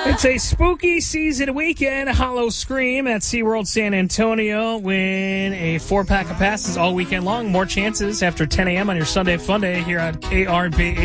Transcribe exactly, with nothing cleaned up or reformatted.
It's a spooky season weekend. Hollow Scream at SeaWorld San Antonio. Win a four-pack of passes all weekend long. More chances after ten a.m. on your Sunday Fun Day here on K R B